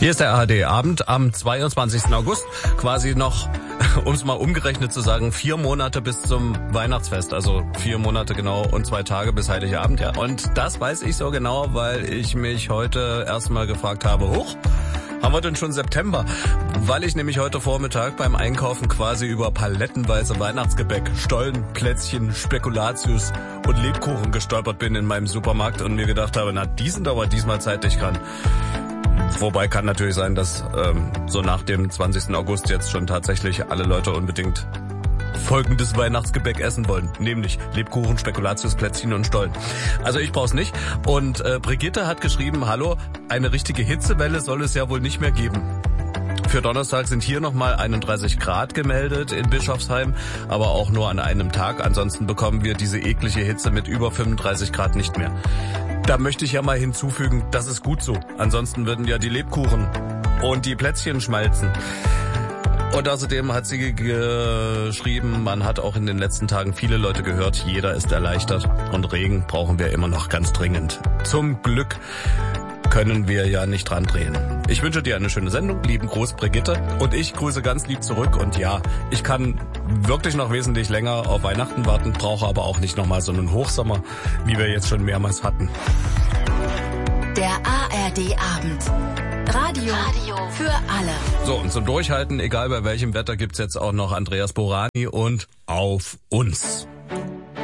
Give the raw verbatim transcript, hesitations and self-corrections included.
Hier ist der A R D-Abend am zweiundzwanzigsten August. Quasi noch, um es mal umgerechnet zu sagen, vier Monate bis zum Weihnachtsfest. Also vier Monate genau und zwei Tage bis Heiligabend, ja. Und das weiß ich so genau, weil ich mich heute erstmal gefragt habe, huch, haben wir denn schon September? Weil ich nämlich heute Vormittag beim Einkaufen quasi über palettenweise Weihnachtsgebäck, Stollen, Plätzchen, Spekulatius und Lebkuchen gestolpert bin in meinem Supermarkt und mir gedacht habe, na, die sind aber diesmal zeitlich dran. Wobei kann natürlich sein, dass ähm, so nach dem zwanzigsten August jetzt schon tatsächlich alle Leute unbedingt folgendes Weihnachtsgebäck essen wollen, nämlich Lebkuchen, Spekulatius, Plätzchen und Stollen. Also ich brauch's nicht. Und äh, Brigitte hat geschrieben, hallo, eine richtige Hitzewelle soll es ja wohl nicht mehr geben. Für Donnerstag sind hier nochmal einunddreißig Grad gemeldet in Bischofsheim, aber auch nur an einem Tag. Ansonsten bekommen wir diese eklige Hitze mit über fünfunddreißig Grad nicht mehr. Da möchte ich ja mal hinzufügen, das ist gut so. Ansonsten würden ja die Lebkuchen und die Plätzchen schmelzen. Und außerdem hat sie geschrieben, man hat auch in den letzten Tagen viele Leute gehört, jeder ist erleichtert. Und Regen brauchen wir immer noch ganz dringend. Zum Glück können wir ja nicht dran drehen. Ich wünsche dir eine schöne Sendung. Lieben Gruß, Brigitte. Und ich grüße ganz lieb zurück. Und ja, ich kann wirklich noch wesentlich länger auf Weihnachten warten, brauche aber auch nicht nochmal so einen Hochsommer, wie wir jetzt schon mehrmals hatten. Der A R D-Abend. Radio, Radio für alle. So, und zum Durchhalten, egal bei welchem Wetter, gibt's jetzt auch noch Andreas Borani und Auf uns.